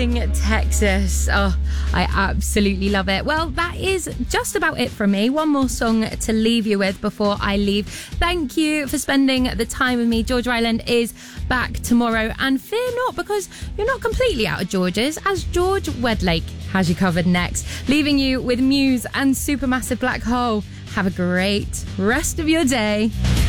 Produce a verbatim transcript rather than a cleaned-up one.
Losing Texas. Oh, I absolutely love it. Well, that is just about it from me. One more song to leave you with before I leave. Thank you for spending the time with me. Georgia Island is back tomorrow, and fear not, because you're not completely out of George's, as George Wedlake has you covered next. Leaving you with Muse and Supermassive Black Hole. Have a great rest of your day.